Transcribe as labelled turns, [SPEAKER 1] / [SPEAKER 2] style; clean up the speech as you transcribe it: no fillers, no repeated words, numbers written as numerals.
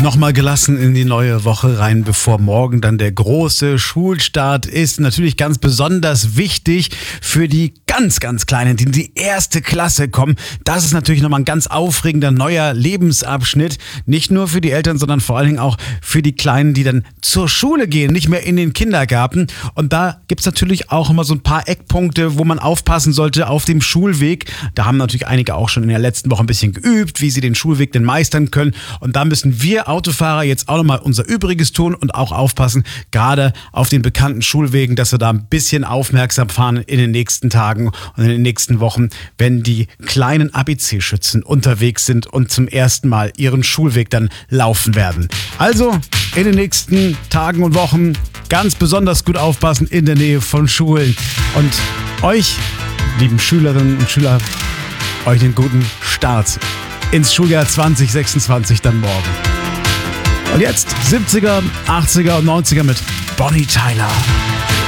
[SPEAKER 1] Nochmal gelassen in die neue Woche rein, bevor morgen dann der große Schulstart ist. Natürlich ganz besonders wichtig für die ganz Kleinen, die in die erste Klasse kommen. Das ist natürlich nochmal ein ganz aufregender neuer Lebensabschnitt. Nicht nur für die Eltern, sondern vor allen Dingen auch für die Kleinen, die dann zur Schule gehen, nicht mehr in den Kindergarten. Und da gibt's natürlich auch immer so ein paar Eckpunkte, wo man aufpassen sollte auf dem Schulweg. Da haben natürlich einige auch schon in der letzten Woche ein bisschen geübt, wie sie den Schulweg denn meistern können. Und da müssen wir Autofahrer jetzt auch nochmal unser Übriges tun und auch aufpassen, gerade auf den bekannten Schulwegen, dass wir da ein bisschen aufmerksam fahren in den nächsten Tagen und in den nächsten Wochen, wenn die kleinen ABC-Schützen unterwegs sind und zum ersten Mal ihren Schulweg dann laufen werden. Also in den nächsten Tagen und Wochen ganz besonders gut aufpassen in der Nähe von Schulen. Und euch, lieben Schülerinnen und Schüler, euch einen guten Start ins Schuljahr 2026 dann morgen. Und jetzt 70er, 80er und 90er mit Bonnie Tyler.